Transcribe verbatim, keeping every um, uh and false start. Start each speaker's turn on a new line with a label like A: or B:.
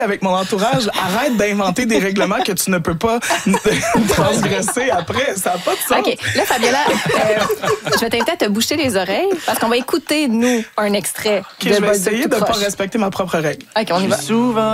A: avec mon entourage, arrête d'inventer des règlements que tu ne peux pas transgresser après. Ça n'a pas de sens.
B: OK. Là, Fabiola, euh, je vais t'inviter à te boucher les oreilles parce qu'on va écouter, nous, un extrait
A: Okay,
B: de
A: je vais
B: Boys
A: essayer
B: tout
A: de ne pas
B: croche.
A: respecter ma propre règle.
B: OK, on y va.
C: Souvent